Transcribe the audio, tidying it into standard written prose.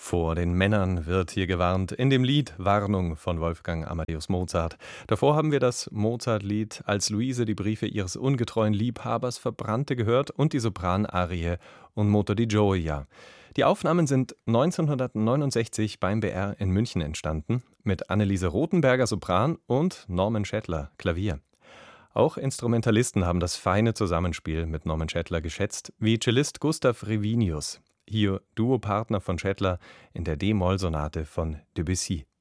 Vor den Männern wird hier gewarnt in dem Lied Warnung von Wolfgang Amadeus Mozart. Davor haben wir das Mozart-Lied Als Luise die Briefe ihres ungetreuen Liebhabers verbrannte gehört und die Sopranarie Un moto di gioia. Die Aufnahmen sind 1969 beim BR in München entstanden, mit Anneliese Rothenberger Sopran und Norman Schettler Klavier. Auch Instrumentalisten haben das feine Zusammenspiel mit Norman Schettler geschätzt, wie Cellist Gustav Revinius, hier Duopartner von Schettler in der D-Moll-Sonate von Debussy.